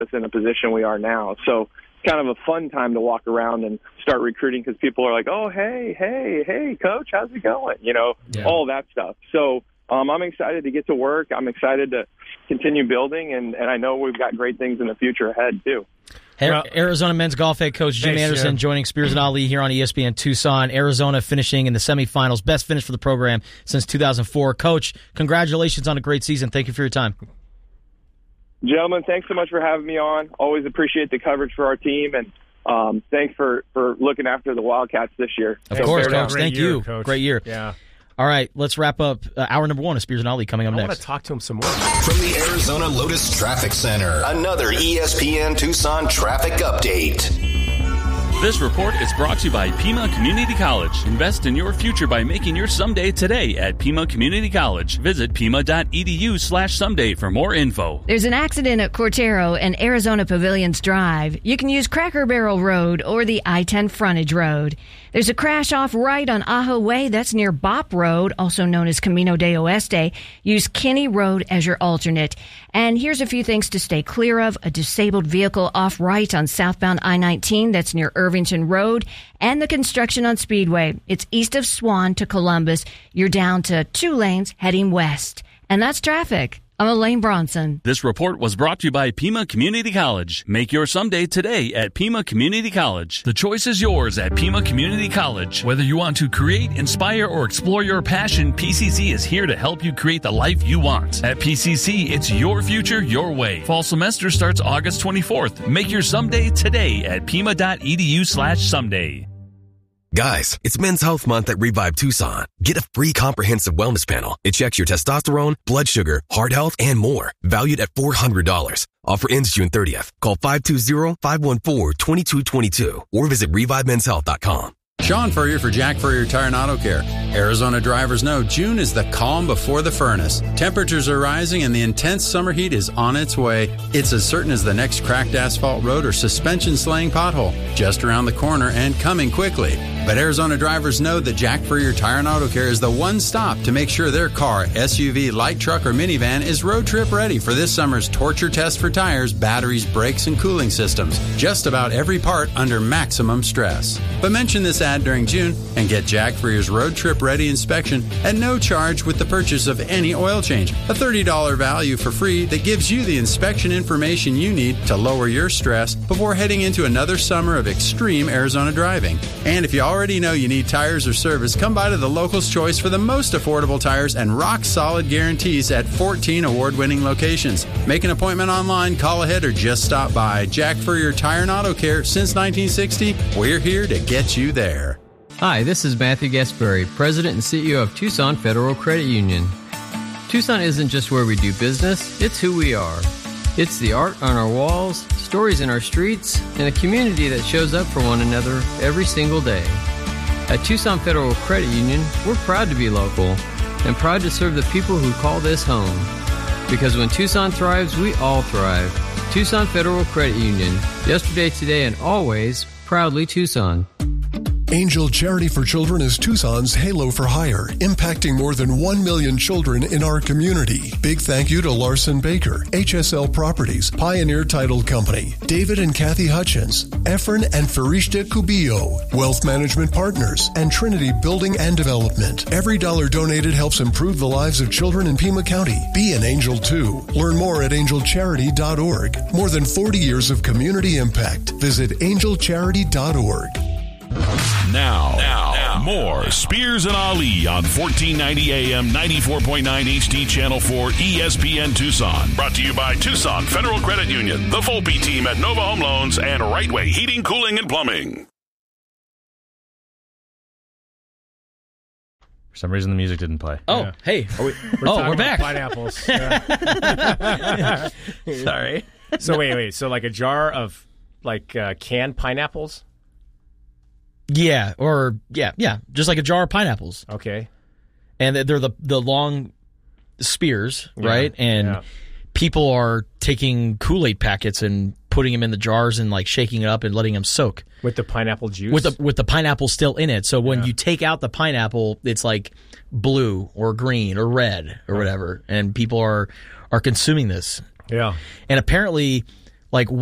us in a position we are now. So it's kind of a fun time to walk around and start recruiting because people are like, oh, hey, coach, how's it going? All that stuff. So I'm excited to get to work. I'm excited to continue building, and I know we've got great things in the future ahead, too. Arizona men's golf head coach Jim Anderson joining Spears and Ali here on ESPN Tucson. Arizona finishing in the semifinals. Best finish for the program since 2004. Coach, congratulations on a great season. Thank you for your time. Gentlemen, thanks so much for having me on. Always appreciate the coverage for our team, and thanks for looking after the Wildcats this year. Of course, Coach. Thank you. Coach. Great year. Yeah. All right, let's wrap up hour number 1 of Spears and Ali coming up next. I want to talk to him some more. From the Arizona Lotus Traffic Center, another ESPN Tucson traffic update. This report is brought to you by Pima Community College. Invest in your future by making your someday today at Pima Community College. Visit pima.edu/someday for more info. There's an accident at Cortero and Arizona Pavilions Drive. You can use Cracker Barrel Road or the I-10 frontage road. There's a crash off right on Ajo Way. That's near Bop Road, also known as Camino de Oeste. Use Kinney Road as your alternate. And here's a few things to stay clear of. A disabled vehicle off right on southbound I-19. That's near Irvington Road. And the construction on Speedway. It's east of Swan to Columbus. You're down to 2 lanes heading west. And that's traffic. I'm Elaine Bronson. This report was brought to you by Pima Community College. Make your someday today at Pima Community College. The choice is yours at Pima Community College. Whether you want to create, inspire, or explore your passion, PCC is here to help you create the life you want. At PCC, it's your future, your way. Fall semester starts August 24th. Make your someday today at pima.edu/someday. Guys, it's Men's Health Month at Revive Tucson. Get a free comprehensive wellness panel. It checks your testosterone, blood sugar, heart health, and more. Valued at $400. Offer ends June 30th. Call 520-514-2222 or visit ReviveMen'sHealth.com. Sean Furrier for Jack Furrier Tire and Auto Care. Arizona drivers know June is the calm before the furnace. Temperatures are rising and the intense summer heat is on its way. It's as certain as the next cracked asphalt road or suspension slaying pothole. Just around the corner and coming quickly. But Arizona drivers know that Jack Furrier Tire and Auto Care is the one stop to make sure their car, SUV, light truck, or minivan is road trip ready for this summer's torture test for tires, batteries, brakes, and cooling systems. Just about every part under maximum stress. But mention this ad during June and get Jack Furrier's road trip ready inspection at no charge with the purchase of any oil change. A $30 value for free that gives you the inspection information you need to lower your stress before heading into another summer of extreme Arizona driving. And if you already know you need tires or service, come by to the Locals Choice for the most affordable tires and rock-solid guarantees at 14 award-winning locations. Make an appointment online, call ahead, or just stop by. Jack Furrier Tire and Auto Care since 1960. We're here to get you there. Hi, this is Matthew Gasparri, President and CEO of Tucson Federal Credit Union. Tucson isn't just where we do business, it's who we are. It's the art on our walls, stories in our streets, and a community that shows up for one another every single day. At Tucson Federal Credit Union, we're proud to be local and proud to serve the people who call this home. Because when Tucson thrives, we all thrive. Tucson Federal Credit Union. Yesterday, today, and always, proudly Tucson. Angel Charity for Children is Tucson's Halo for Hire, impacting more than 1 million children in our community. Big thank you to Larson Baker, HSL Properties, Pioneer Title Company, David and Kathy Hutchins, Efren and Farishta Cubillo, Wealth Management Partners, and Trinity Building and Development. Every dollar donated helps improve the lives of children in Pima County. Be an angel too. Learn more at angelcharity.org. More than 40 years of community impact. Visit angelcharity.org. Now, more Spears and Ali on 1490 AM, 94.9 HD Channel 4 ESPN Tucson. Brought to you by Tucson Federal Credit Union, the Volpe team at Nova Home Loans, and Rightway Heating, Cooling, and Plumbing. For some reason, the music didn't play. Oh, Yeah. hey. We're back. Pineapples. Yeah. Sorry. So wait. So like a jar of canned pineapples? Yeah, just like a jar of pineapples. Okay. And they're the long spears, right? And people are taking Kool-Aid packets and putting them in the jars and like shaking it up and letting them soak. With the pineapple juice? With the pineapple still in it. So when you take out the pineapple, it's like blue or green or red or whatever. And people are consuming this. Yeah. And apparently like